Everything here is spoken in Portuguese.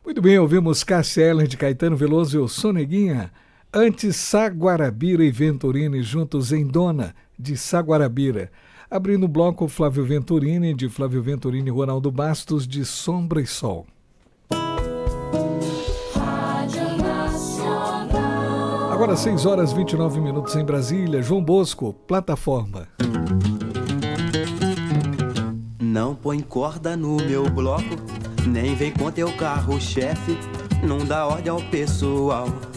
Muito bem, ouvimos Cássia Eller de Caetano Veloso e o Soneguinha. Antes, Saguarabira e Venturini juntos em Dona, de Saguarabira. Abrindo o bloco, Flávio Venturini, de Flávio Venturini e Ronaldo Bastos, de Sombra e Sol. Agora 6 horas e 29 minutos em Brasília. João Bosco, plataforma. Não põe corda no meu bloco, nem vem com teu carro-chefe, não dá ordem ao pessoal.